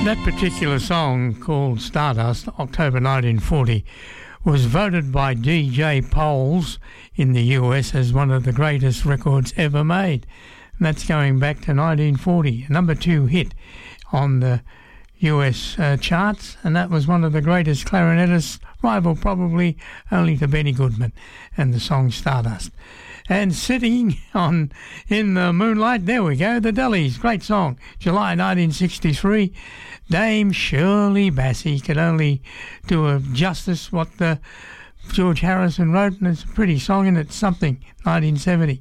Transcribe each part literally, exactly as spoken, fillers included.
That particular song, called Stardust, October nineteen forty, was voted by D J polls in the U S as one of the greatest records ever made. And that's going back to nineteen forty, a number two hit on the U S uh, charts, and that was one of the greatest clarinetists, rival probably only to Benny Goodman, and the song Stardust. And Sitting on in the Moonlight, there we go, the Dellies, great song, July nineteen sixty-three. Dame Shirley Bassey could only do a justice what the George Harrison wrote, and it's a pretty song, and it's Something, nineteen seventy.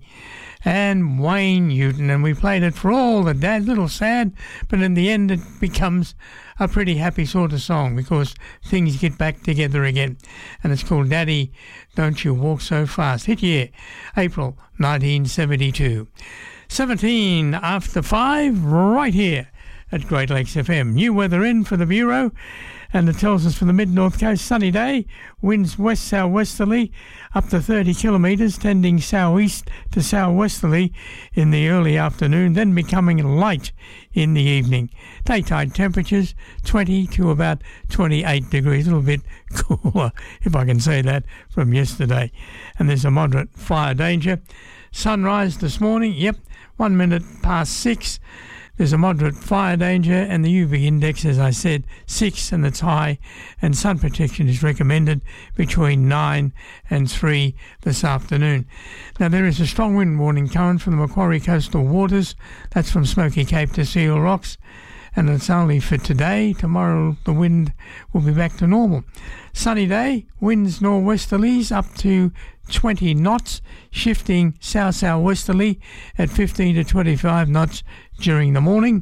And Wayne Newton, and we played it for all the dads, a little sad, but in the end it becomes a pretty happy sort of song because things get back together again. And it's called Daddy, Don't You Walk So Fast. Hit year, April nineteen seventy-two. seventeen after five, right here at Great Lakes F M. New weather in for the Bureau, and it tells us for the mid-north coast, sunny day, winds west-southwesterly up to thirty kilometres, tending southeast to southwesterly in the early afternoon, then becoming light in the evening. Daytime temperatures twenty to about twenty-eight degrees, a little bit cooler, if I can say that, from yesterday. And there's a moderate fire danger. Sunrise this morning, yep, one minute past six. There's a moderate fire danger, and the U V index, as I said, six, and it's high, and sun protection is recommended between nine and three this afternoon. Now, there is a strong wind warning current from the Macquarie coastal waters. That's from Smoky Cape to Seal Rocks, and it's only for today. Tomorrow the wind will be back to normal. Sunny day, winds northwesterlies up to twenty knots, shifting south-southwesterly at fifteen to twenty-five knots during the morning,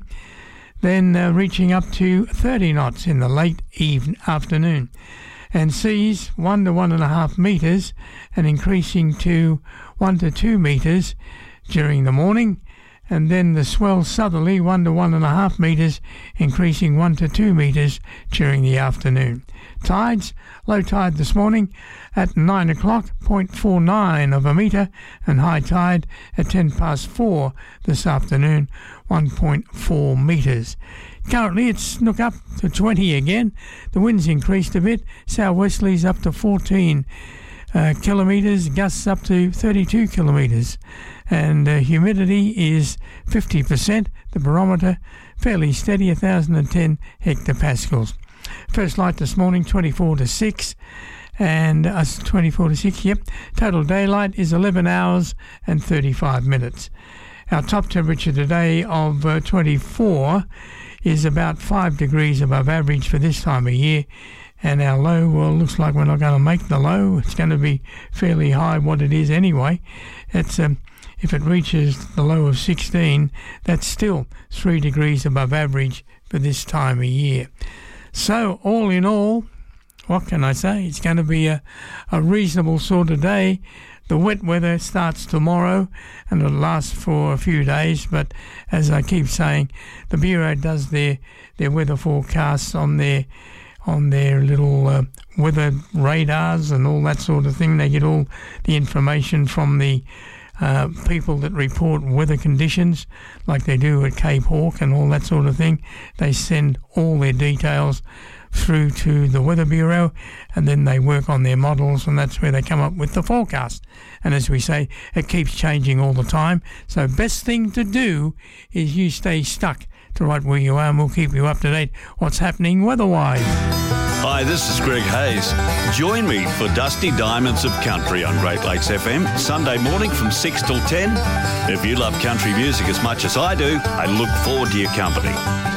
then uh, reaching up to thirty knots in the late even afternoon. And seas one to one and a half metres and increasing to one to two metres during the morning. And then the swell southerly one to one and a half metres, increasing one to two metres during the afternoon. Tides, low tide this morning at nine o'clock, zero point four nine of a metre, and high tide at ten past four this afternoon, one point four metres. Currently it's snook up to twenty again. The wind's increased a bit, southwesterlies up to fourteen uh, kilometres, gusts up to thirty-two kilometres, and uh, humidity is fifty percent. The barometer fairly steady, one thousand ten hectopascals. First light this morning, twenty-four to six, and us uh, twenty-four to six, yep. Total daylight is eleven hours and thirty-five minutes. Our top temperature today of uh, twenty-four is about five degrees above average for this time of year, and our low, well, looks like we're not going to make the low. It's going to be fairly high what it is anyway. It's um, if it reaches the low of sixteen, that's still three degrees above average for this time of year. So, all in all, what can I say? It's going to be a, a reasonable sort of day. The wet weather starts tomorrow and it'll last for a few days, but as I keep saying, the Bureau does their, their weather forecasts on their on their little uh, weather radars and all that sort of thing. They get all the information from the uh, people that report weather conditions, like they do at Cape Hawke and all that sort of thing. They send all their details through to the Weather Bureau, and then they work on their models, and that's where they come up with the forecast. And as we say, it keeps changing all the time. So best thing to do is you stay stuck to right where you are, and we'll keep you up to date what's happening weather-wise. Hi, this is Greg Hayes. Join me for Dusty Diamonds of Country on Great Lakes F M, Sunday morning from six till ten. If you love country music as much as I do, I look forward to your company.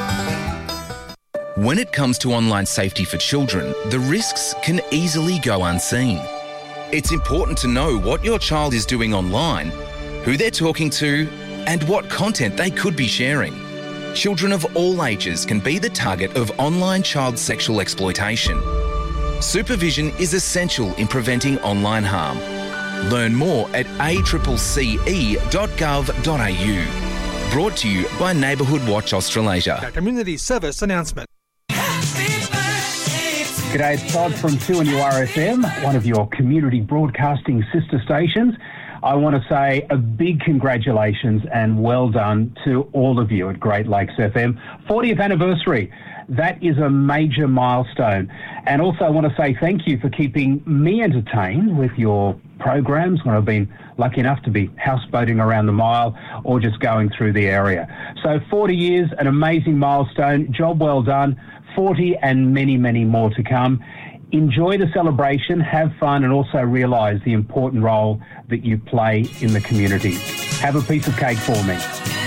When it comes to online safety for children, the risks can easily go unseen. It's important to know what your child is doing online, who they're talking to, and what content they could be sharing. Children of all ages can be the target of online child sexual exploitation. Supervision is essential in preventing online harm. Learn more at a c c e dot gov dot a u. Brought to you by Neighbourhood Watch Australasia. A community service announcement. G'day, it's Todd from two N U R F M, one of your community broadcasting sister stations. I want to say a big congratulations and well done to all of you at Great Lakes F M. fortieth anniversary. That is a major milestone. And also I want to say thank you for keeping me entertained with your programs when I've been lucky enough to be houseboating around the mile or just going through the area. So forty years, an amazing milestone. Job well done. forty and many, many more to come. Enjoy the celebration, have fun, and also realise the important role that you play in the community. Have a piece of cake for me.